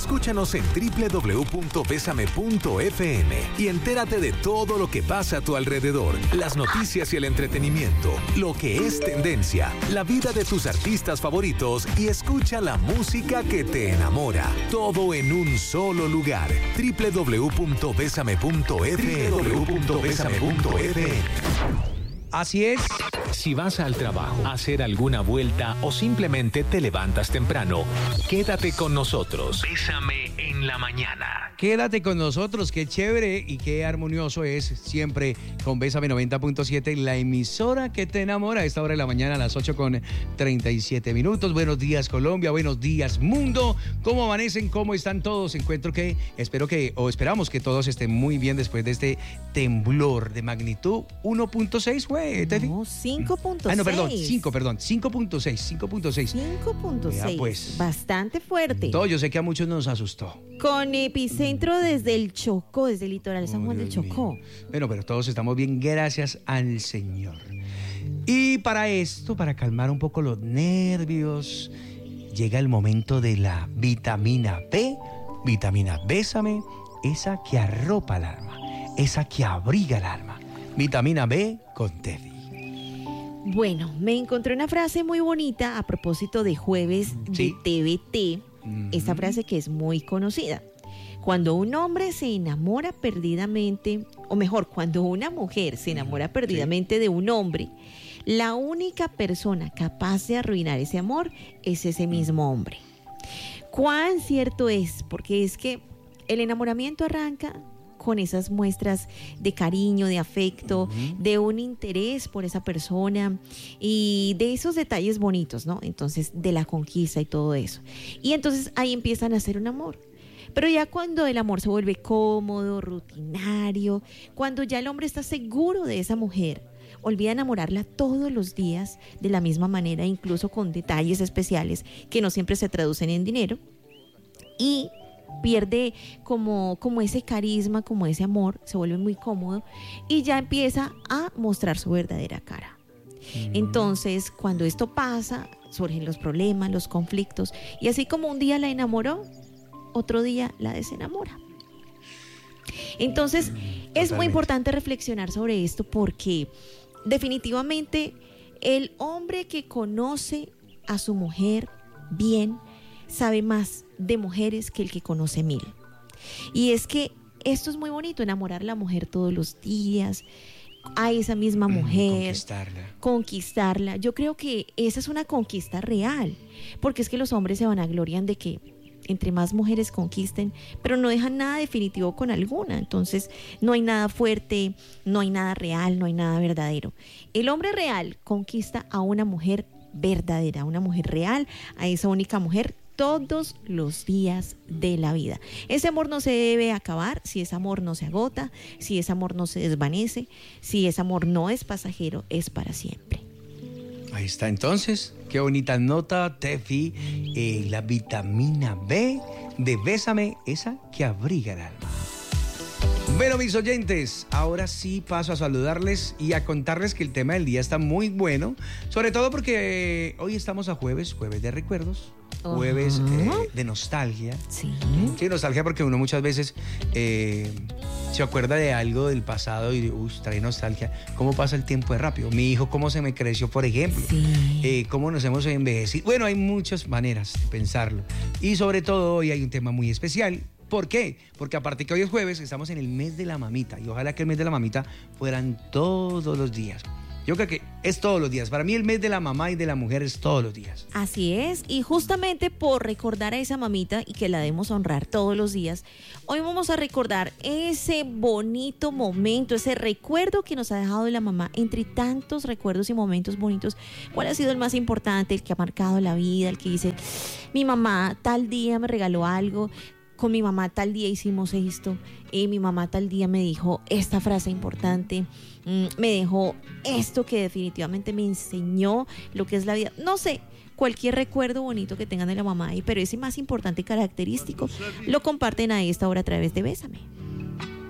Escúchanos en www.besame.fm y entérate de todo lo que pasa a tu alrededor, las noticias y el entretenimiento, lo que es tendencia, la vida de tus artistas favoritos y escucha la música que te enamora. Todo en un solo lugar. www.besame.fm. Así es. Si vas al trabajo, a hacer alguna vuelta o simplemente te levantas temprano, quédate con nosotros. Bésame en la mañana. Quédate con nosotros, qué chévere y qué armonioso es siempre con Bésame 90.7, la emisora que te enamora a esta hora de la mañana a las 8:37. Buenos días Colombia, buenos días mundo. ¿Cómo amanecen? ¿Cómo están todos? Esperamos que todos estén muy bien después de este temblor de magnitud 1.6, güey, Tefi. No, 5.6. Ah, no, perdón, 5.6. 5.6. Pues. Bastante fuerte. Todo, yo sé que a muchos nos asustó. Con epicentro desde el Chocó, desde el litoral de San Juan del Chocó. Bueno, pero todos estamos bien, gracias al Señor. Y para esto, para calmar un poco los nervios, llega el momento de la vitamina B, vitamina Bésame, esa que arropa el alma, esa que abriga el alma. Vitamina B con Tefi. Bueno, me encontré una frase muy bonita a propósito de jueves de TVT. Esta frase que es muy conocida. Cuando un hombre se enamora perdidamente, o mejor, cuando una mujer se enamora perdidamente de un hombre, la única persona capaz de arruinar ese amor es ese mismo hombre. ¿Cuán cierto es? Porque es que el enamoramiento arranca con esas muestras de cariño, de afecto, de un interés por esa persona y de esos detalles bonitos, ¿no? Entonces, de la conquista y todo eso. Y entonces ahí empiezan a hacer un amor. Pero ya cuando el amor se vuelve cómodo, rutinario, cuando ya el hombre está seguro de esa mujer, olvida enamorarla todos los días de la misma manera, incluso con detalles especiales que no siempre se traducen en dinero, y pierde como ese carisma, como ese amor, se vuelve muy cómodo y ya empieza a mostrar su verdadera cara. Entonces, cuando esto pasa, surgen los problemas, los conflictos, y así como un día la enamoró, otro día la desenamora. Entonces, es muy importante reflexionar sobre esto porque definitivamente el hombre que conoce a su mujer bien sabe más de mujeres que el que conoce 1000. Y es que esto es muy bonito, enamorar a la mujer todos los días, a esa misma mujer, conquistarla. Yo creo que esa es una conquista real, porque es que los hombres se vanaglorian de que entre más mujeres conquisten, pero no dejan nada definitivo con alguna. Entonces no hay nada fuerte, no hay nada real, no hay nada verdadero. El hombre real conquista a una mujer verdadera, a una mujer real, a esa única mujer todos los días de la vida. Ese amor no se debe acabar, si ese amor no se agota, si ese amor no se desvanece, si ese amor no es pasajero, es para siempre. Ahí está entonces, qué bonita nota, Tefi, la vitamina B de Bésame, esa que abriga el alma. Bueno, mis oyentes, ahora sí paso a saludarles y a contarles que el tema del día está muy bueno, sobre todo porque hoy estamos a jueves de recuerdos, jueves de nostalgia. Sí, nostalgia porque uno muchas veces se acuerda de algo del pasado y trae nostalgia. ¿Cómo pasa el tiempo de rápido? Mi hijo, ¿cómo se me creció, por ejemplo? Sí. ¿Cómo nos hemos envejecido? Bueno, hay muchas maneras de pensarlo. Y sobre todo hoy hay un tema muy especial. ¿Por qué? Porque aparte que hoy es jueves, estamos en el mes de la mamita y ojalá que el mes de la mamita fueran todos los días. Yo creo que es todos los días. Para mí el mes de la mamá y de la mujer es todos los días. Así es, y justamente por recordar a esa mamita y que la debemos honrar todos los días, hoy vamos a recordar ese bonito momento, ese recuerdo que nos ha dejado de la mamá. Entre tantos recuerdos y momentos bonitos, ¿cuál ha sido el más importante, el que ha marcado la vida, el que dice, mi mamá tal día me regaló algo, con mi mamá tal día hicimos esto, mi mamá tal día me dijo esta frase importante, me dejó esto que definitivamente me enseñó lo que es la vida? No sé, cualquier recuerdo bonito que tengan de la mamá, pero ese más importante y característico lo comparten a esta hora a través de Bésame.